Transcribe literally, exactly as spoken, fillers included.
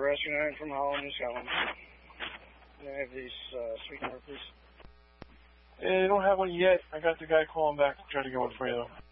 Rescue nine from Holland, New Scotland. Can I have these uh, sweet number, please? Hey, they don't have one yet. I got the guy calling back to try to get one for you, though.